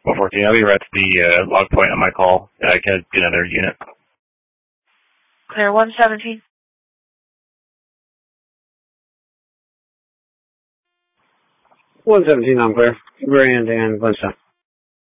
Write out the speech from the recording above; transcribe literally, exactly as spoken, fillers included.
one fourteen, I'll be right to the uh, log point on my call. I can get another unit. Clear one seventeen. one seventeen, I'm clear. Grand and Glenstone.